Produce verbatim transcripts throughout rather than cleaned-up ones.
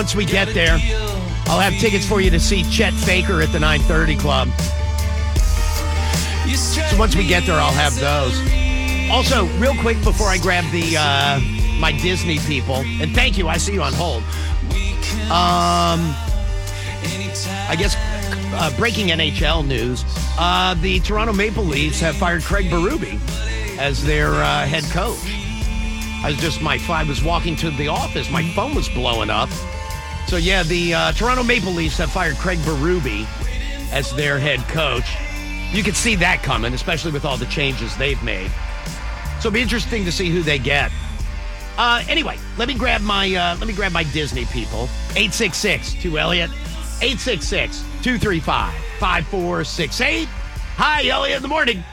Once we get there, I'll have tickets for you to see Chet Faker at the nine thirty Club. So once we get there, I'll have those. Also, real quick before I grab the uh, my Disney people, and thank you, I see you on hold. Um, I guess uh, breaking N H L news: uh, the Toronto Maple Leafs have fired Craig Berube as their uh, head coach. I was just my I was walking to the office, my phone was blowing up. So yeah, the uh, Toronto Maple Leafs have fired Craig Berube as their head coach. You could see that coming, especially with all the changes they've made. So it'll be interesting to see who they get. Uh, anyway, let me grab my uh, let me grab my Disney people. eight six six two Elliott. eight six six two three five five four six eight. Hi, Elliott in the morning.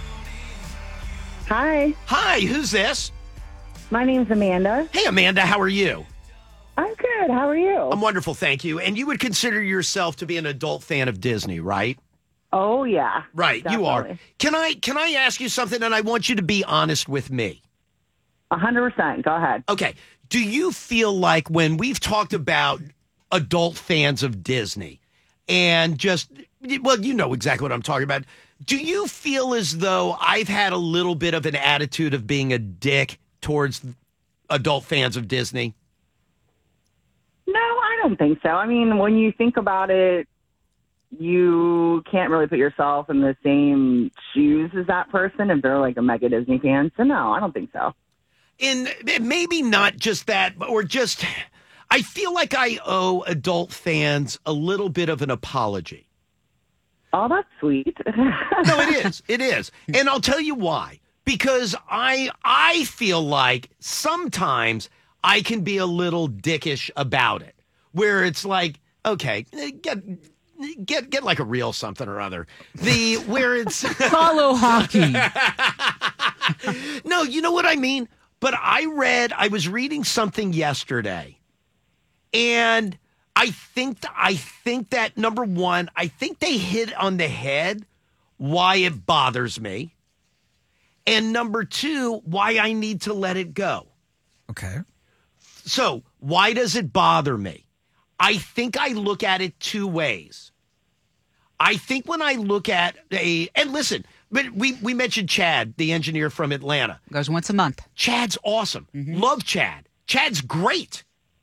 Hi. Hi, who's this? My name's Amanda. Hey, Amanda, how are you? I'm good. How are you? I'm wonderful, thank you. And you would consider yourself to be an adult fan of Disney, right? Oh, yeah. Right, definitely. you are. Can I can I ask you something, and I want you to be honest with me? A hundred percent. Go ahead. Okay. Do you feel like when we've talked about adult fans of Disney and just, well, you know exactly what I'm talking about. Do you feel as though I've had a little bit of an attitude of being a dick towards adult fans of Disney? No, I don't think so. I mean, when you think about it, you can't really put yourself in the same shoes as that person if they're like a mega Disney fan. So no, I don't think so. And maybe not just that, or just, I feel like I owe adult fans a little bit of an apology. Oh, that's sweet. No, it is. It is. And I'll tell you why. Because I I feel like sometimes I can be a little dickish about it, where it's like, okay, get get get like a real something or other. The where it's follow hockey. No, you know what I mean? But I read, I was reading something yesterday, and I think I think that number one, I think they hit on the head why it bothers me. And number two, why I need to let it go. Okay. So why does it bother me? I think I look at it two ways. I think when I look at a, and listen, but we, we mentioned Chad, the engineer from Atlanta. Goes once a month. Chad's awesome. Mm-hmm. Love Chad. Chad's great.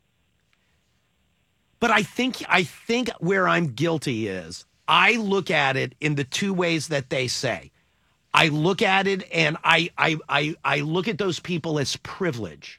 But I think I think where I'm guilty is I look at it in the two ways that they say. I look at it and I I I, I look at those people as privilege.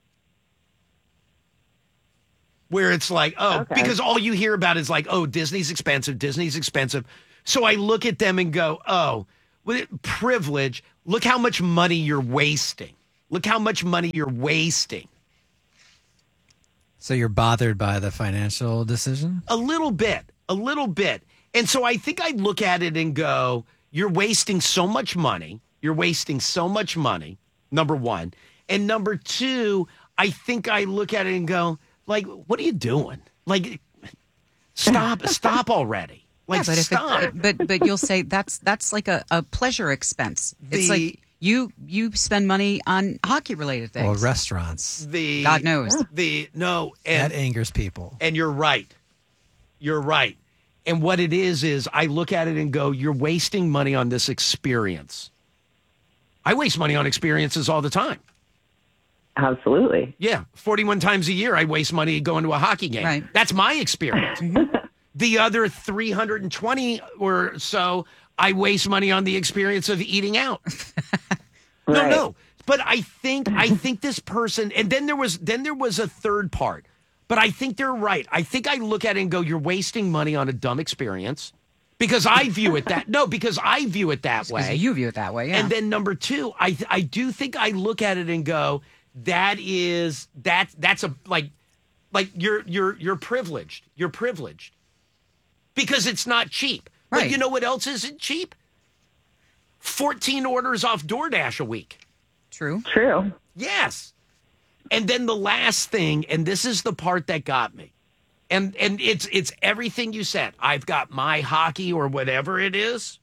Where it's like, oh, okay. Because all you hear about is like, oh, Disney's expensive, Disney's expensive. So I look at them and go, oh, with it, privilege, look how much money you're wasting. Look how much money you're wasting. So you're bothered by the financial decision? A little bit, a little bit. And so I think I look at it and go, you're wasting so much money. You're wasting so much money, number one. And number two, I think I look at it and go, like, what are you doing? Like, stop, stop already. Like, yeah, but stop. If it, but but you'll say that's that's like a, a pleasure expense. It's The- like you you spend money on hockey related things. Well, restaurants. The God knows. The no, That and angers people. and you're right. You're right. And what it is is I look at it and go, you're wasting money on this experience. I waste money on experiences all the time. Absolutely. Yeah, forty-one times a year I waste money going to a hockey game. Right. That's my experience. The other three hundred twenty or so, I waste money on the experience of eating out. No, Right. no. But I think I think this person, and then there was then there was a third part. But I think they're right. I think I look at it and go, you're wasting money on a dumb experience. Because I view it that no, because I view it that Because way. you view it that way, yeah. And then number two, I I do think I look at it and go, that is that that's a like like you're you're you're privileged. You're privileged. Because it's not cheap. But Right. you know what else isn't cheap? fourteen orders off DoorDash a week. True. True. Yes. And then the last thing, and this is the part that got me. And and it's it's everything you said. I've got my hockey or whatever it is.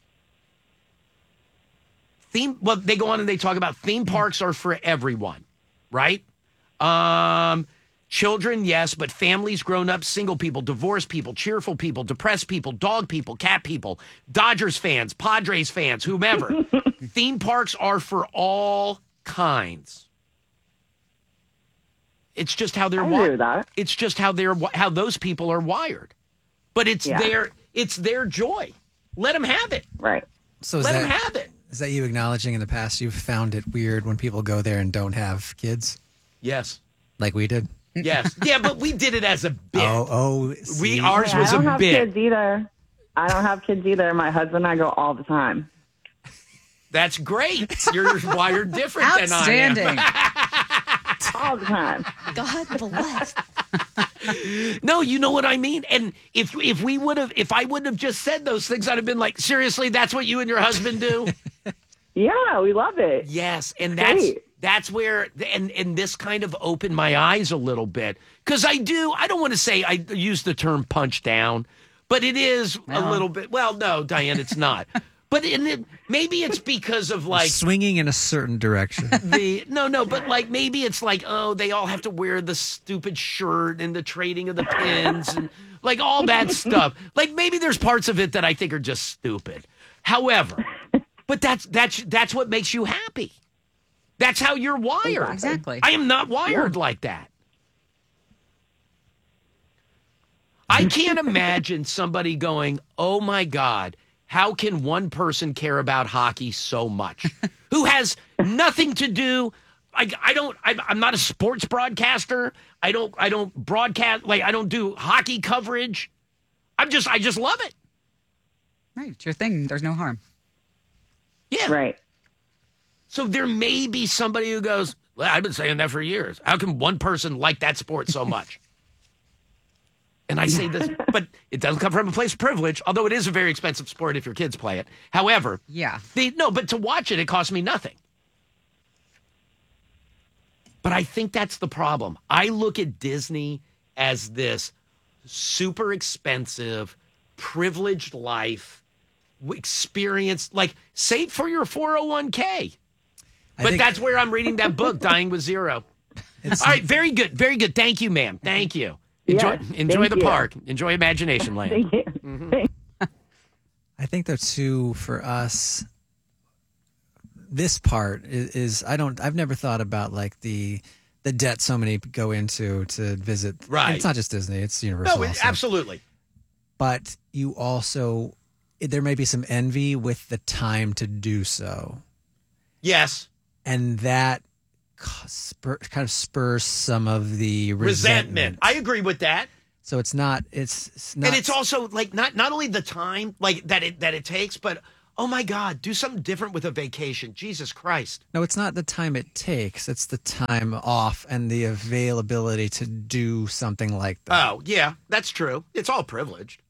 Theme well, they go on and they talk about theme parks are for everyone, right? Um Children, yes, but families, grown-ups, single people, divorced people, cheerful people, depressed people, dog people, cat people, Dodgers fans, Padres fans, whomever. Theme parks are for all kinds. It's just how they're I agree with wired. that. It's just how they're how those people are wired. But it's Yeah. their it's their joy. Let them have it. Right. So is Let that, them have it. is that you acknowledging in the past you've found it weird when people go there and don't have kids Yes. like we did? Yes. Yeah, but we did it as a bit. Oh, oh, we see? ours Yeah, was I don't a have bit. kids either. I don't have kids either. My husband and I go all the time. That's great. You're wired different than I am. Outstanding. All the time. God bless. No, you know what I mean? And if if we would have if I wouldn't have just said those things, I'd have been like, seriously, that's what you and your husband do? Yeah, we love it. Yes. And that's Great. that's where and and this kind of opened my eyes a little bit. Because I do, I don't want to say I use the term punch down, but it is a little bit. Well, no, Diane, it's not. But in it, maybe it's because of like Swinging in a certain direction. the no no but like maybe it's like, oh, they all have to wear the stupid shirt and the trading of the pins and like all that stuff. Like maybe there's parts of it that I think are just stupid. However, but that's that's that's what makes you happy. That's how you're wired. Exactly. I am not wired like that. I can't imagine somebody going, oh my God, how can one person care about hockey so much? Who has nothing to do. I, I don't, I'm, I'm not a sports broadcaster. I don't, I don't broadcast, like I don't do hockey coverage. I'm just, I just love it. Right. It's your thing. There's no harm. Yeah. Right. So there may be somebody who goes, well, I've been saying that for years. How can one person like that sport so much? And I say this, but it doesn't come from a place of privilege, although it is a very expensive sport if your kids play it. However, Yeah. they, no, but to watch it, it costs me nothing. But I think that's the problem. I look at Disney as this super expensive, privileged life experience, like save for your four oh one k. I But think that's where I'm reading that book, Dying with Zero. All right, very good, very good. Thank you, ma'am. Thank you. Enjoy, Yes, enjoy thank the you. park. Enjoy Imagination Land. Thank you. Mm-hmm. Thank- I think though too for us, this part is, is I don't I've never thought about like the the debt so many go into to visit. Right. It's not just Disney; it's Universal. No, it, also. absolutely. But you also there may be some envy with the time to do so, Yes. and that spur, kind of spurs some of the Resentment. resentment. I agree with that. So it's not. It's, it's not. And it's also like not not only the time like that it that it takes, but oh my God, do something different with a vacation. Jesus Christ. No, it's not the time it takes. It's the time off and the availability to do something like that. Oh, yeah, that's true. It's all privileged.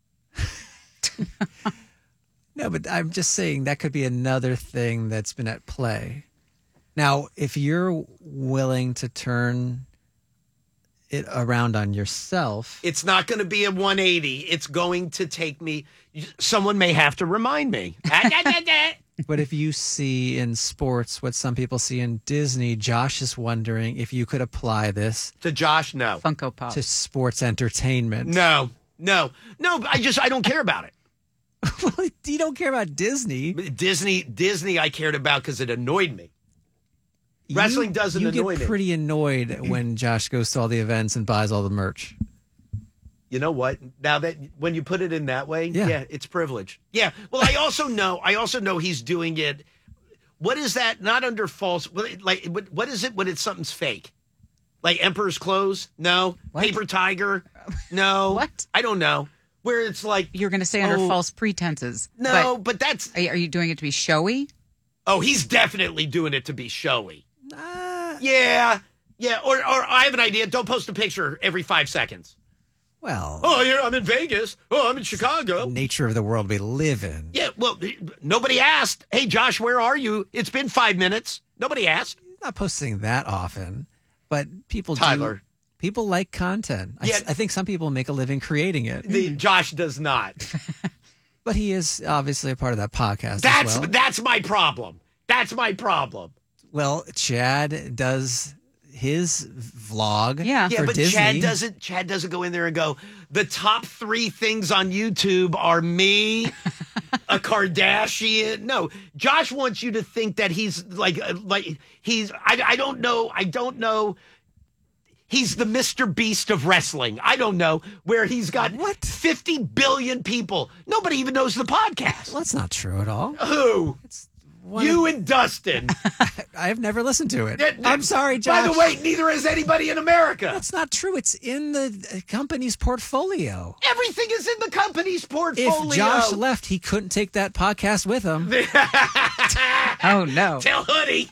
No, but I'm just saying that could be another thing that's been at play. Now, if you're willing to turn it around on yourself, It's not going to be a one eighty. It's going to take me. Someone may have to remind me. but if you see in sports what some people see in Disney, Josh is wondering if you could apply this To Josh, no. Funko Pop. to sports entertainment. No, no, no. I just, I don't care about it. Well, you don't care about Disney. Disney, Disney, I cared about because it annoyed me. Wrestling You- doesn't you annoy get me. pretty annoyed when Josh goes to all the events and buys all the merch. You know what? Now that when you put it in that way, Yeah. yeah, it's privilege. Yeah. Well, I also know, I also know he's doing it. What is that? Not under false. Like, what what is it when it's something's fake? Like Emperor's Clothes? No. What? Paper Tiger? No. What? I don't know. Where it's like, You're going to say under Oh. false pretenses. no, but, that's. But are you doing it to be showy? Oh, he's definitely doing it to be showy. Yeah. Yeah. Or, or I have an idea. Don't post a picture every five seconds. Well, Oh, yeah, I'm in Vegas. Oh, I'm in Chicago. nature of the world we live in. Yeah, well, nobody asked. Hey, Josh, where are you? It's been five minutes. Nobody asked. Not posting that often, but people Tyler. do. People like content. I, Yeah. I think some people make a living creating it. The Josh does not. But he is obviously a part of that podcast That's as well. that's my problem. That's my problem. Well, Chad does his vlog. Yeah. Yeah, for but Disney. Chad doesn't. Chad doesn't go in there and go. The top three things on YouTube are me, a Kardashian. No, Josh wants you to think that he's like, uh, like he's. I, I don't know. I don't know. He's the Mister Beast of wrestling. I don't know where he's got What? fifty billion people. Nobody even knows the podcast. Well, that's not true at all. Who? One You of- and Dustin. I've never listened to it. That- I'm sorry, Josh. By the way, neither has anybody in America. That's not true. It's in the uh, company's portfolio. Everything is in the company's portfolio. If Josh left, he couldn't take that podcast with him. Oh, no. Tell Hoodie.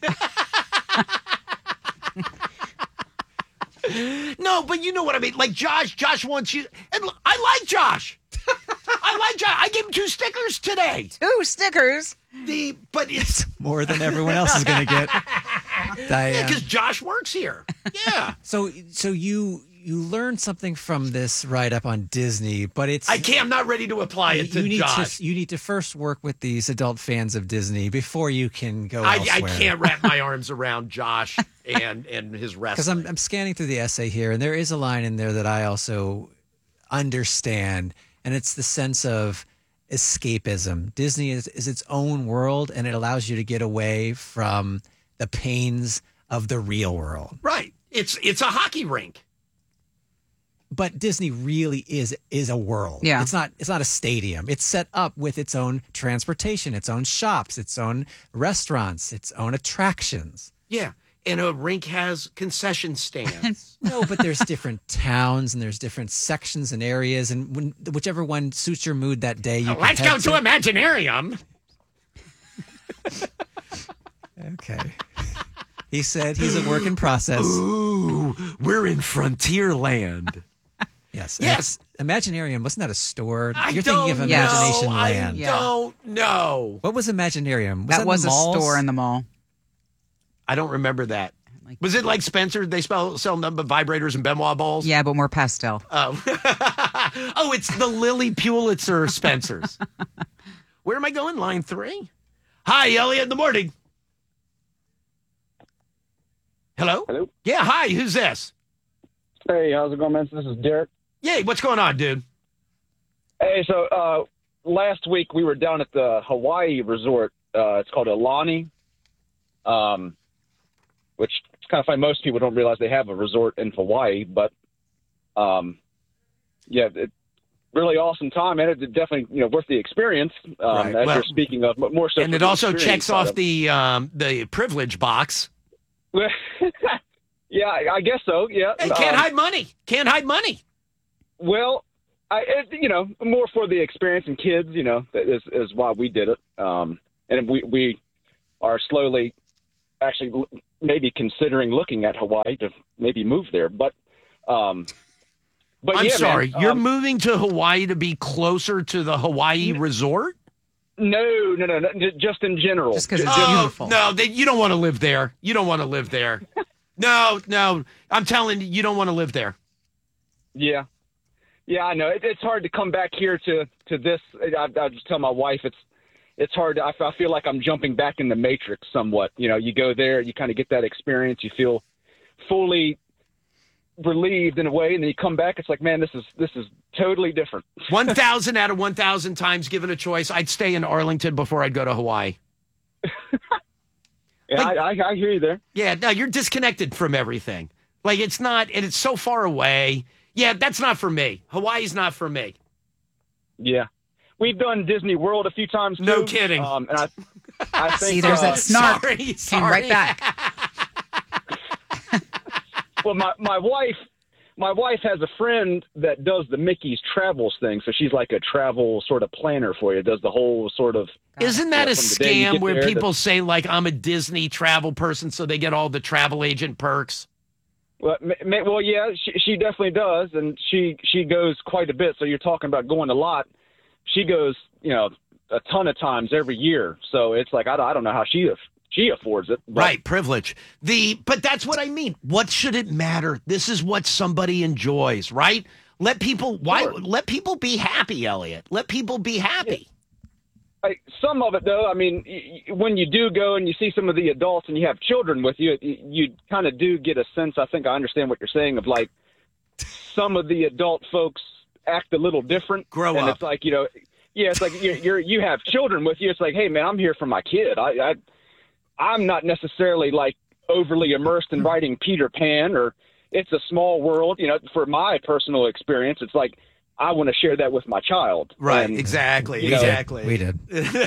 No, but you know what I mean. Like Josh, Josh wants you, and look, I like Josh. I like Josh. I gave him two stickers today. Two stickers. The but it's More than everyone else is going to get. Diane. because Josh works here. Yeah, So, so you you learned something from this write up on Disney, but it's I can't. I'm not ready to apply it to you need Josh. to you need to first work with these adult fans of Disney before you can go I, I elsewhere. can't wrap my arms around Josh and and his Because wrestling. I'm I'm scanning through the essay here, and there is a line in there that I also understand, and it's the sense of escapism. Disney is, is its own world, and it allows you to get away from the pains of the real world. Right. It's it's a hockey rink. But Disney really is is a world. Yeah. It's not it's not a stadium. It's set up with its own transportation, its own shops, its own restaurants, its own attractions. Yeah. And a rink has concession stands. No, but there's different towns and there's different sections and areas, and when, whichever one suits your mood that day, you can Let's head go to Imaginarium. Okay. He said he's a work in process. Ooh, we're in Frontierland. Yes. Yes. And Imaginarium, wasn't that a store? I You're don't thinking of Yes. Imagination know. Land. I Yeah. don't know. What was Imaginarium? Was That in was the a malls? store in the mall. I don't remember that. Like- Was it like Spencer? They spell, sell nothing but vibrators and Benoit balls? Yeah, but more pastel. Oh. Oh, it's the Lily Pulitzer Spencers. Where am I going? Line three? Hi, Elliot, in the morning. Hello? Hello. Yeah, hi, who's this? Hey, how's it going, man? This is Derek. Yay, what's going on, dude? Hey, so uh, last week we were down at the Hawaii resort. Uh, it's called Aulani, um, which it's kind of funny. Most people don't realize they have a resort in Hawaii, but um, yeah, it, really awesome time, and it's definitely you know worth the experience. Um, Right. As Well, you're speaking of, but more so. And for it the also experience checks side off of- the um, the privilege box. yeah, I I guess so. Yeah, Hey, can't Um, hide money. Can't hide money. Well, I it, you know more for the experience and kids. You know that is is why we did it. Um, and we we are slowly, actually, l- maybe considering looking at Hawaii to maybe move there. But, um, but I'm yeah, sorry. man, You're um, moving to Hawaii to be closer to the Hawaii resort? no, no, no, no, j- just in general. Just 'cause J- it's just- Oh, beautiful. no, they, you don't want to live there. You don't want to live there. No, no. I'm telling you, you don't want to live there. Yeah. Yeah, I know. It, it's hard to come back here to, to this. I, I just tell my wife it's it's hard. To, I, I feel like I'm jumping back in the Matrix somewhat. You know, you go there, you kind of get that experience. You feel fully relieved in a way, and then you come back. It's like, man, this is this is totally different. one thousand out of one thousand times given a choice, I'd stay in Arlington before I'd go to Hawaii. Yeah, Like- I, I, I hear you there. Yeah, no, you're disconnected from everything. Like, it's not, and it's so far away. Yeah, that's not for me. Hawaii's not for me. Yeah. We've done Disney World a few times, too. No kidding. Um, and I, I think, See, there's uh, that snark. Sorry, Came sorry. right back. well, my, my wife, my wife has a friend that does the Mickey's Travels thing. So she's like a travel sort of planner for you, does the whole sort of. Isn't that Yeah, a from the day you scam get where there to- people say, like, I'm a Disney travel person, so they get all the travel agent perks? Well, ma- ma- well, yeah, she, she definitely does, and she she goes quite a bit. So you're talking about going a lot. She goes, you know, a ton of times every year. So it's like I, don't- I don't know how she aff- she affords it. but- Right, privilege. The but that's what I mean. What should it matter? This is what somebody enjoys, right? Let people why Sure. let people be happy, Elliot. Let people be happy. I, some of it, though, I mean, y- when you do go and you see some of the adults and you have children with you, you, you kind of do get a sense, I think I understand what you're saying, of like some of the adult folks act a little different. Grow and up. It's like, you know, yeah, it's like you're, you're you have children with you. It's like, hey, man, I'm here for my kid. I, I I'm not necessarily like overly immersed in writing Peter Pan or It's a Small World. You know, for my personal experience, it's like I want to share that with my child. Right, And, exactly, you know, exactly. We did.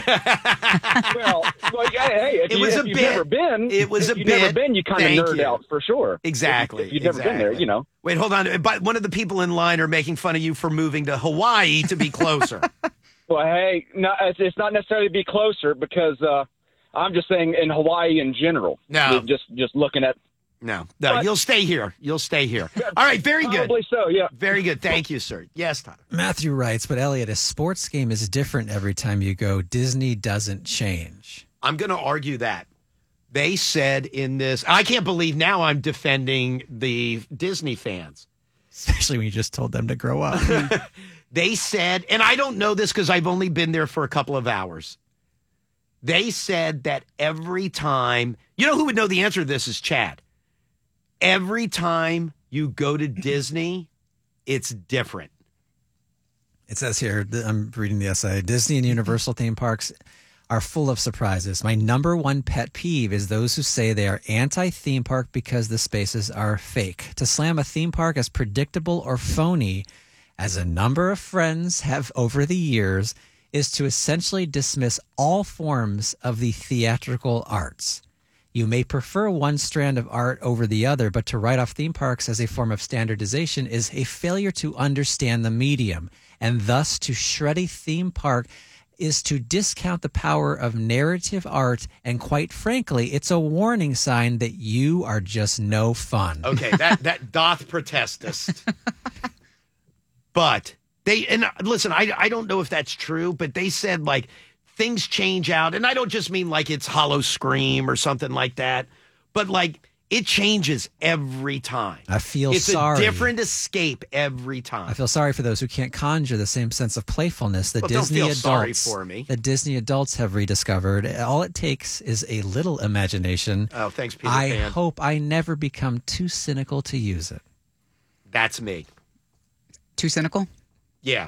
Well, like, hey, if, It you, was if a you've bit. never been, It was if a you've never bit. been, you kind of Thank nerd you. out for sure. Exactly. If, if you've never exactly. been there, you know. Wait, hold on. But one of the people in line are making fun of you for moving to Hawaii to be closer. Well, hey, no, it's, it's not necessarily to be closer because uh, I'm just saying in Hawaii in general. No. Just just looking at. No, no, But- you'll stay here. You'll stay here. All right, very good. Probably so, yeah. Very good. Thank you, sir. Yes, Tyler. Matthew writes, but Elliot, a sports game is different every time you go. Disney doesn't change. I'm going to argue that. They said in this, I can't believe now I'm defending the Disney fans. Especially when you just told them to grow up. They said, and I don't know this because I've only been there for a couple of hours. They said that every time, you know who would know the answer to this is Chad. Every time you go to Disney, it's different. It says here, th- I'm reading the essay, Disney and Universal theme parks are full of surprises. My number one pet peeve is those who say they are anti-theme park because the spaces are fake. To slam a theme park as predictable or phony as a number of friends have over the years is to essentially dismiss all forms of the theatrical arts. You may prefer one strand of art over the other, but to write off theme parks as a form of standardization is a failure to understand the medium, and thus to shred a theme park is to discount the power of narrative art, and quite frankly, it's a warning sign that you are just no fun. Okay, that, that doth protestest. But they, and listen, I, I don't know if that's true, but they said like, things change out, and I don't just mean like it's Hollow Scream or something like that, but like it changes every time. I feel it's sorry. a different escape every time. I feel sorry for those who can't conjure the same sense of playfulness that Well, don't Disney feel adults sorry for me. that Disney adults have rediscovered. All it takes is a little imagination. Oh, thanks, Peter I Pan. hope I never become too cynical to use it. That's me. Too cynical? Yeah.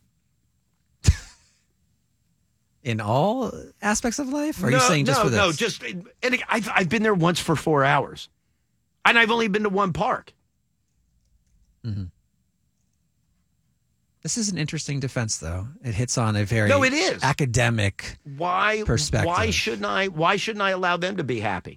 In all aspects of life? Or are no, you saying just no, for this? no, just and I've I've been there once for four hours, and I've only been to one park. Mm-hmm. This is an interesting defense, though. It hits on a very No, it is. academic Why? perspective. Why shouldn't I? Why shouldn't I allow them to be happy?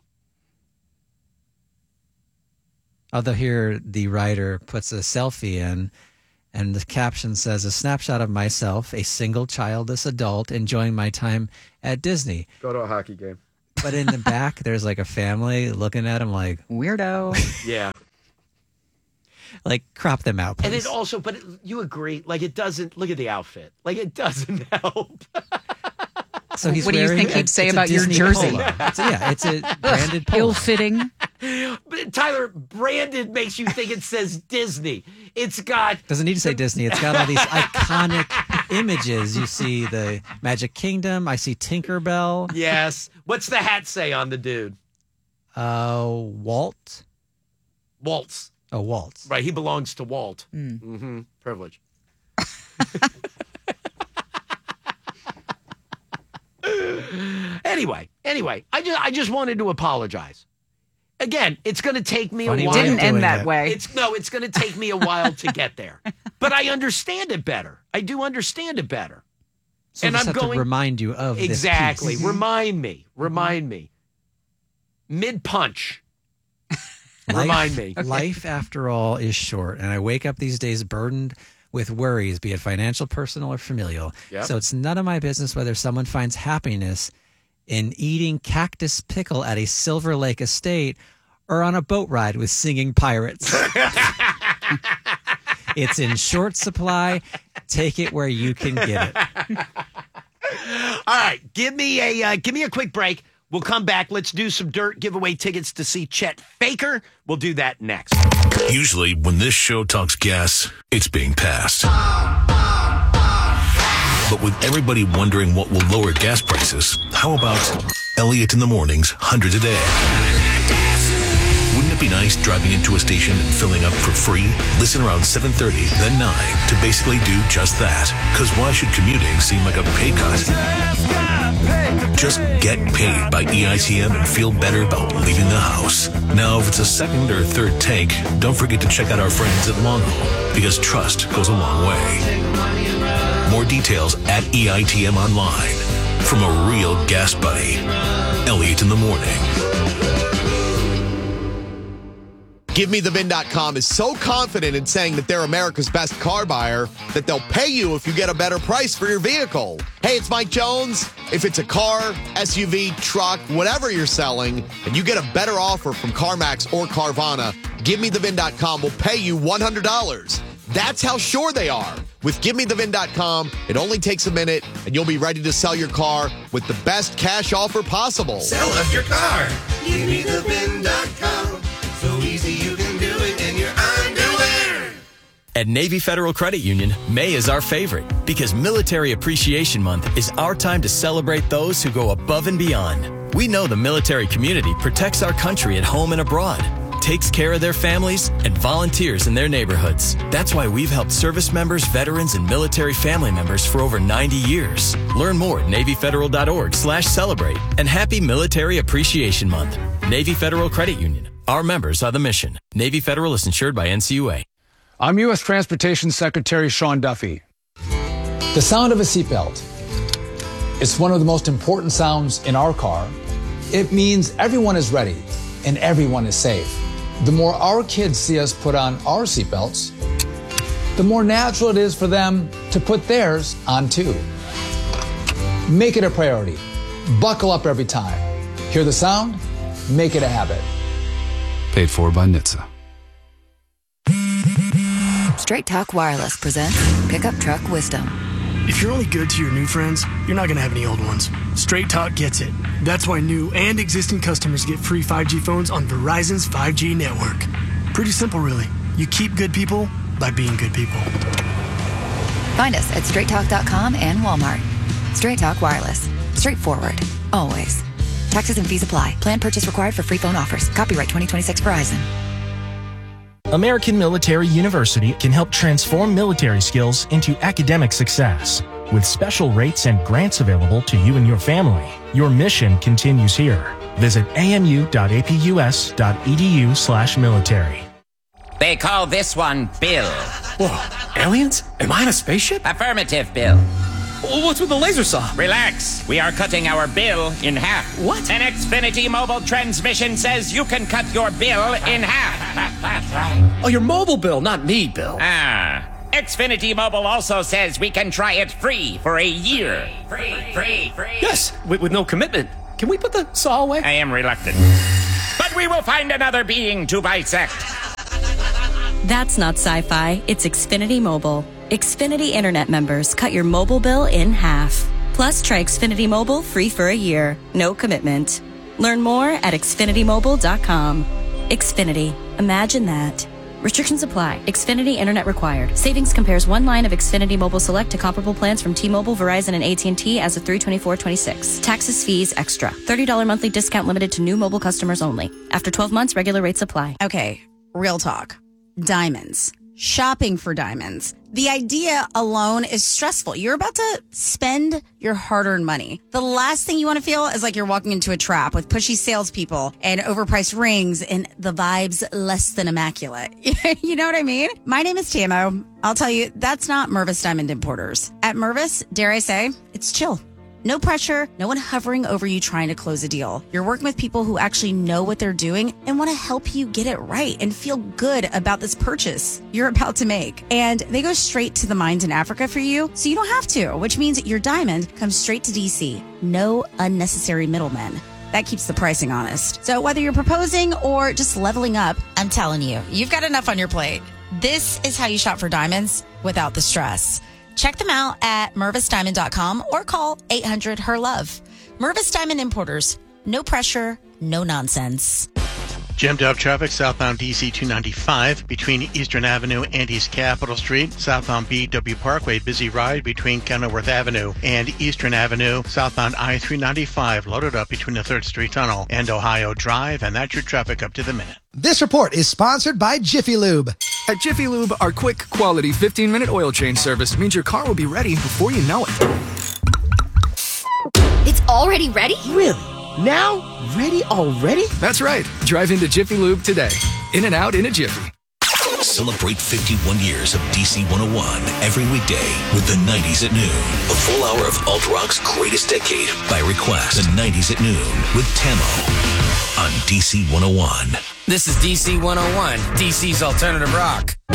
Although here the writer puts a selfie in, and the caption says, a snapshot of myself, a single childless adult, enjoying my time at Disney. Go to a hockey game. But in the back, there's like a family looking at him like, Weirdo. Yeah. like crop them out, please. And it also, but it, you agree, like it doesn't, look at the outfit. Like it doesn't help. So he's What do you wearing think a- he'd say it's a about your Disney jersey? polo. It's a- yeah, it's a branded polo. Ill-fitting. But Tyler, branded makes you think it says Disney. It's got, Doesn't need to say Disney. It's got all these iconic images. You see the Magic Kingdom. I see Tinkerbell. yes. What's the hat say on the dude? Uh, Walt. Waltz. Oh, Walt. Right. He belongs to Walt. Mm-hmm. Privilege. Anyway, anyway, I just I just wanted to apologize. Again, it's going to take me Funny a It while. way of didn't end doing that it. way. It's no, it's going to take me a while to get there, but I understand it better. I do understand it better. So And I just I'm have going- to remind you of Exactly. This piece. Remind me. Remind me. Mid punch. Life, Remind me. Life, after all, is short, and I wake up these days burdened with worries, be it financial, personal, or familial. Yep. So it's none of my business whether someone finds happiness in eating cactus pickle at a Silver Lake estate or on a boat ride with singing pirates. It's in short supply. Take it where you can get it. All right, give me a uh, give me a quick break. We'll come back. Let's do some dirt. Give away tickets to see Chet Faker. We'll do that next. Usually, when this show talks gas, it's being passed. But with everybody wondering what will lower gas prices, how about Elliot in the Morning's Hundreds a Day? Wouldn't it be nice driving into a station and filling up for free? Listen around seven thirty, then nine to basically do just that. Because why should commuting seem like a pay cut? Just get paid by E I T M and feel better about leaving the house. Now, if it's a second or third tank, don't forget to check out our friends at Longhole, because trust goes a long way. More details at E I T M Online. From a real gas buddy, Elliot in the Morning. Give Me The V I N dot com is so confident in saying that they're America's best car buyer that they'll pay you if you get a better price for your vehicle. Hey, it's Mike Jones. If it's a car, S U V, truck, whatever you're selling, and you get a better offer from CarMax or Carvana, Give Me The V I N dot com will pay you one hundred dollars. That's how sure they are. With Give Me The V I N dot com, it only takes a minute, and you'll be ready to sell your car with the best cash offer possible. Sell us your car. Give Me The V I N dot com. So easy you can do it in your underwear. At Navy Federal Credit Union, May is our favorite because Military Appreciation Month is our time to celebrate those who go above and beyond. We know the military community protects our country at home and abroad, takes care of their families, and volunteers in their neighborhoods. That's why we've helped service members, veterans, and military family members for over ninety years. Learn more at Navy Federal dot org slash celebrate. And happy Military Appreciation Month. Navy Federal Credit Union. Our members are the mission. Navy Federal is insured by N C U A. I'm U S Transportation Secretary Sean Duffy. The sound of a seatbelt. It's one of the most important sounds in our car. It means everyone is ready and everyone is safe. The more our kids see us put on our seatbelts, the more natural it is for them to put theirs on too. Make it a priority. Buckle up every time. Hear the sound? Make it a habit. Paid for by N H T S A. Straight Talk Wireless presents Pickup Truck Wisdom. If you're only good to your new friends, you're not going to have any old ones. Straight Talk gets it. That's why new and existing customers get free five G phones on Verizon's five G network. Pretty simple, really. You keep good people by being good people. Find us at straight talk dot com and Walmart. Straight Talk Wireless. Straightforward. Always. Taxes and fees apply. Plan purchase required for free phone offers. Copyright twenty twenty-six Verizon. American Military University can help transform military skills into academic success. With special rates and grants available to you and your family, your mission continues here. Visit amu dot a p u s dot e d u slash military. They call this one Bill. Whoa, aliens? Am I in a spaceship? Affirmative, Bill. What's with the laser saw? Relax. We are cutting our bill in half. What? An Xfinity mobile transmission says you can cut your bill in half. Oh, your mobile bill, not me, Bill. Ah. Xfinity Mobile also says we can try it free for a year. Free, free, free. Yes, with, with no commitment. Can we put the saw away? I am reluctant. But we will find another being to bisect. That's not sci-fi. It's Xfinity Mobile. Xfinity Internet members cut your mobile bill in half. Plus, try Xfinity Mobile free for a year. No commitment. Learn more at xfinity mobile dot com. Xfinity. Imagine that. Restrictions apply. Xfinity Internet required. Savings compares one line of Xfinity Mobile Select to comparable plans from T-Mobile, Verizon, and A T and T as of three twenty-four twenty-six. Taxes, fees, extra. thirty dollars monthly discount limited to new mobile customers only. After twelve months, regular rates apply. Okay, real talk. Diamonds. Shopping for diamonds. The idea alone is stressful. You're about to spend your hard-earned money. The last thing you want to feel is like you're walking into a trap with pushy salespeople and overpriced rings and the vibes less than immaculate. You know what I mean? My name is Tamo. I'll tell you, that's not Mervis Diamond Importers. At Mervis, dare I say, it's chill. No pressure, no one hovering over you trying to close a deal. You're working with people who actually know what they're doing and want to help you get it right and feel good about this purchase you're about to make. And they go straight to the mines in Africa for you, so you don't have to, which means your diamond comes straight to D C. No unnecessary middlemen. That keeps the pricing honest. So whether you're proposing or just leveling up, I'm telling you, you've got enough on your plate. This is how you shop for diamonds without the stress. Check them out at mervis diamond dot com or call eight hundred her love. Mervis Diamond Importers. No pressure, no nonsense. Jammed up traffic southbound D C two ninety-five between Eastern Avenue and East Capitol Street. Southbound B W Parkway, busy ride between Kenilworth Avenue and Eastern Avenue. Southbound I three ninety-five loaded up between the third Street Tunnel and Ohio Drive, and that's your traffic up to the minute. This report is sponsored by Jiffy Lube. At Jiffy Lube, our quick, quality fifteen-minute oil change service means your car will be ready before you know it. It's already ready? Really? Now? Ready already? That's right. Drive into Jiffy Lube today. In and out in a jiffy. Celebrate fifty-one years of D C one oh one every weekday with the nineties at noon. A full hour of alt rock's greatest decade by request. The nineties at noon with Tamo on D C one oh one. This is D C one oh one, D C's alternative rock.